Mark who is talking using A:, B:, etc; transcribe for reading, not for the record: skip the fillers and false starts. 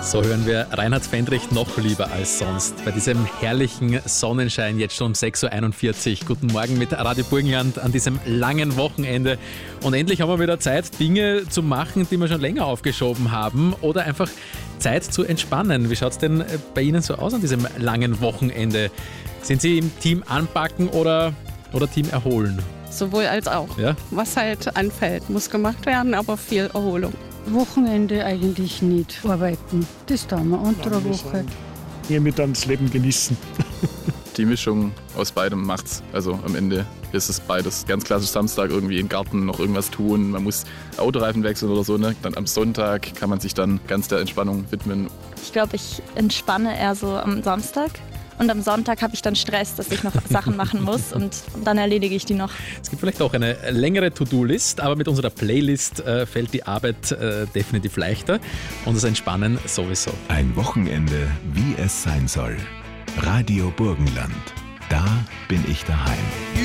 A: So hören wir Reinhard Fendrich noch lieber als sonst. Bei diesem herrlichen Sonnenschein jetzt schon um 6.41 Uhr. Guten Morgen mit Radio Burgenland an diesem langen Wochenende. Und endlich haben wir wieder Zeit, Dinge zu machen, die wir schon länger aufgeschoben haben. Oder einfach Zeit zu entspannen. Wie schaut es denn bei Ihnen so aus an diesem langen Wochenende? Sind Sie im Team Anpacken oder Team Erholen?
B: Sowohl als auch.
A: Ja?
B: Was halt anfällt, muss gemacht werden, aber viel Erholung.
C: Wochenende eigentlich nicht arbeiten. Das tun wir unter der Woche.
D: Hiermit dann das Leben genießen.
E: Die Mischung aus beidem macht's. Also am Ende ist es beides. Ganz klassisch Samstag irgendwie im Garten noch irgendwas tun. Man muss Autoreifen wechseln oder so. Ne? Dann am Sonntag kann man sich dann ganz der Entspannung widmen.
F: Ich glaube, ich entspanne eher so am Samstag. Und am Sonntag habe ich dann Stress, dass ich noch Sachen machen muss und dann erledige ich die noch.
A: Es gibt vielleicht auch eine längere To-Do-List, aber mit unserer Playlist fällt die Arbeit definitiv leichter und das Entspannen sowieso.
G: Ein Wochenende, wie es sein soll. Radio Burgenland. Da bin ich daheim.